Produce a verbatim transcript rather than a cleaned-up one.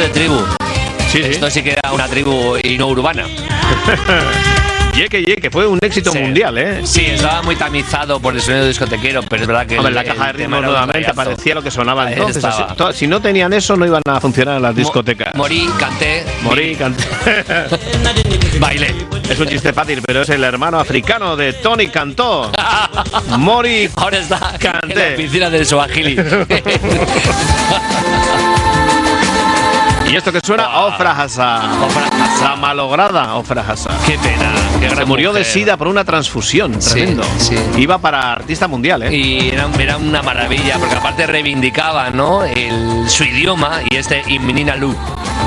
de tribu. Sí, sí. Esto sí que era una tribu y no urbana. Yeque, yeque, fue un éxito Sí. mundial, ¿eh? Sí, estaba muy tamizado por el sonido discotequero, pero es verdad que... Hombre, el- la caja de el tema ritmos era un nuevamente rayazo. parecía lo que sonaba Ahí entonces. estaba. Así, to- si no tenían eso, no iban a funcionar en las discotecas. Mo- Morí, canté, Morí, canté. bailé. Es un chiste fácil, pero es el hermano africano de Tony Cantó. Morí. Ahora está Canté. en la piscina del Swahili. Y esto que suena, Ofra Hassa. La malograda Ofra Hassa. Qué pena. Qué gran Se murió de mujer. sida por una transfusión. Sí, Tremendo. sí. Iba para artista mundial, ¿eh? Y era, era una maravilla, porque aparte reivindicaba, ¿no?, el, su idioma y este Imnina Lu.